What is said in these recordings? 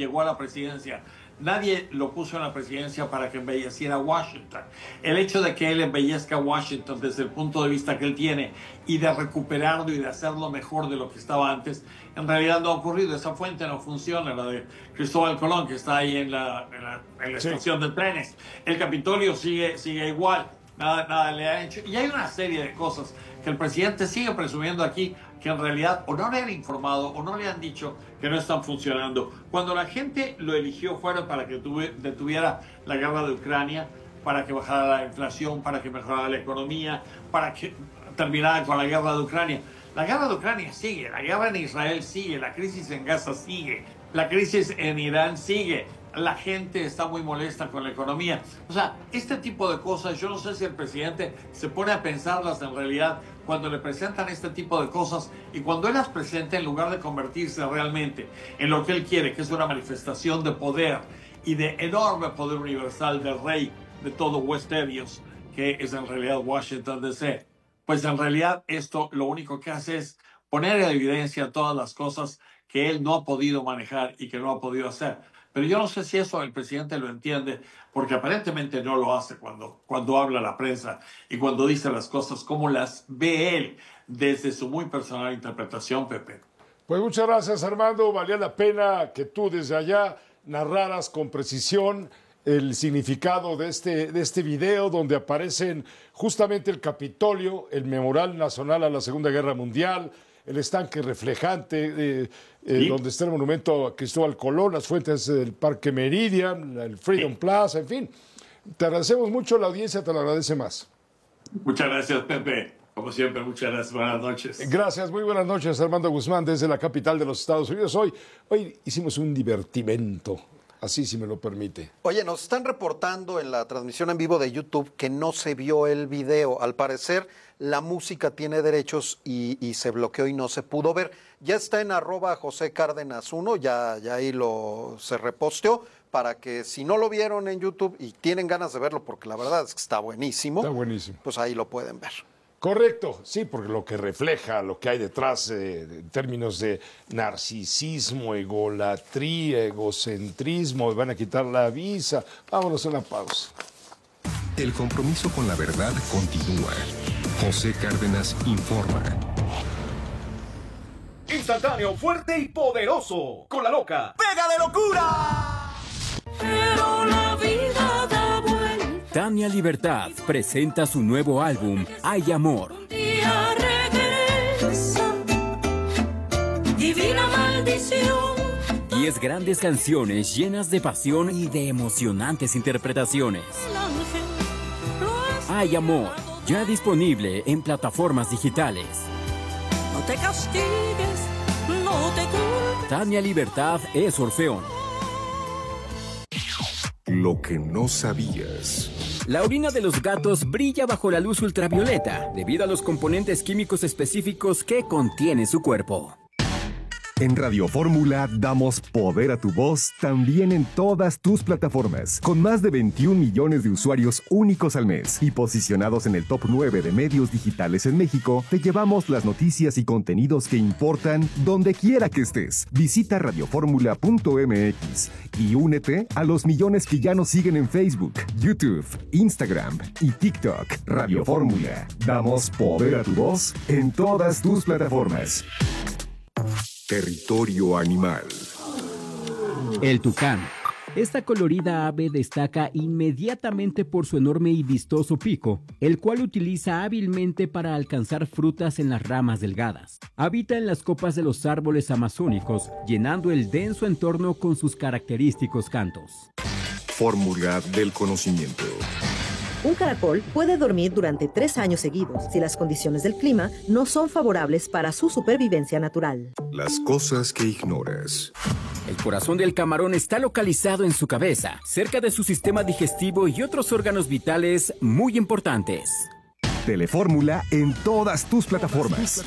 llegó a la presidencia. Nadie lo puso en la presidencia para que embelleciera Washington. El hecho de que él embellezca Washington desde el punto de vista que él tiene y de recuperarlo y de hacerlo mejor de lo que estaba antes, en realidad no ha ocurrido. Esa fuente no funciona, la de Cristóbal Colón, que está ahí en la estación de trenes. El Capitolio sigue igual. Nada le ha hecho. Y hay una serie de cosas que el presidente sigue presumiendo aquí que en realidad o no le han informado o no le han dicho que no están funcionando. Cuando la gente lo eligió fuera para que detuviera la guerra de Ucrania, para que bajara la inflación, para que mejorara la economía, para que terminara con la guerra de Ucrania. La guerra de Ucrania sigue, la guerra en Israel sigue, la crisis en Gaza sigue, la crisis en Irán sigue. La gente está muy molesta con la economía. O sea, este tipo de cosas, yo no sé si el presidente se pone a pensarlas en realidad cuando le presentan este tipo de cosas, y cuando él las presenta, en lugar de convertirse realmente en lo que él quiere, que es una manifestación de poder y de enorme poder universal del rey de todo Westeros, que es en realidad Washington DC, pues en realidad esto lo único que hace es poner en evidencia todas las cosas que él no ha podido manejar y que no ha podido hacer. Pero yo no sé si eso el presidente lo entiende, porque aparentemente no lo hace cuando habla a la prensa y cuando dice las cosas como las ve él desde su muy personal interpretación, Pepe. Pues muchas gracias, Armando. Valía la pena que tú desde allá narraras con precisión el significado de este video donde aparecen justamente el Capitolio, el Memorial Nacional a la Segunda Guerra Mundial, el estanque reflejante, ¿Sí? donde está el monumento a Cristóbal Colón, las fuentes del Parque Meridian, el Freedom Plaza, en fin. Te agradecemos mucho, la audiencia te lo agradece más. Muchas gracias, Pepe. Como siempre, muchas gracias. Buenas noches. Gracias, muy buenas noches, Armando Guzmán, desde la capital de los Estados Unidos. Hoy hicimos un divertimento, así si me lo permite. Oye, nos están reportando en la transmisión en vivo de YouTube que no se vio el video. Al parecer, la música tiene derechos y se bloqueó y no se pudo ver. Ya está en @José_Cárdenas1, ya ahí se reposteó, para que si no lo vieron en YouTube y tienen ganas de verlo, porque la verdad es que está buenísimo. Está buenísimo. Pues ahí lo pueden ver. Correcto, sí, porque lo que refleja, lo que hay detrás en términos de narcisismo, egolatría, egocentrismo, van a quitar la visa. Vámonos a una pausa. El compromiso con la verdad continúa. José Cárdenas informa. Instantáneo, fuerte y poderoso. Con la loca. ¡Pega de locura! Pero la vida da vuelta. Tania Libertad presenta su nuevo álbum, Hay Amor. Un día regresa. Divina maldición. 10 grandes canciones llenas de pasión y de emocionantes interpretaciones. El ángel lo Hay Amor, ya disponible en plataformas digitales. No te castigues, no te culpes. Tania Libertad es Orfeón. Lo que no sabías. La orina de los gatos brilla bajo la luz ultravioleta debido a los componentes químicos específicos que contiene su cuerpo. En Radio Fórmula damos poder a tu voz también en todas tus plataformas. Con más de 21 millones de usuarios únicos al mes y posicionados en el top 9 de medios digitales en México, te llevamos las noticias y contenidos que importan donde quiera que estés. Visita radioformula.mx y únete a los millones que ya nos siguen en Facebook, YouTube, Instagram y TikTok. Radio Fórmula. Damos poder a tu voz en todas tus plataformas. Territorio animal. El tucán. Esta colorida ave destaca inmediatamente por su enorme y vistoso pico, el cual utiliza hábilmente para alcanzar frutas en las ramas delgadas. Habita en las copas de los árboles amazónicos, llenando el denso entorno con sus característicos cantos. Fórmula del conocimiento. Un caracol puede dormir durante 3 años seguidos si las condiciones del clima no son favorables para su supervivencia natural. Las cosas que ignoras. El corazón del camarón está localizado en su cabeza, cerca de su sistema digestivo y otros órganos vitales muy importantes. Telefórmula en todas tus plataformas.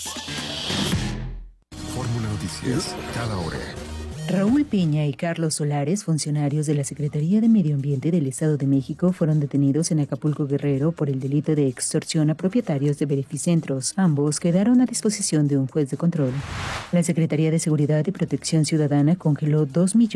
Fórmula Noticias, cada hora. Raúl Piña y Carlos Solares, funcionarios de la Secretaría de Medio Ambiente del Estado de México, fueron detenidos en Acapulco, Guerrero, por el delito de extorsión a propietarios de verificentros. Ambos quedaron a disposición de un juez de control. La Secretaría de Seguridad y Protección Ciudadana congeló 2 millones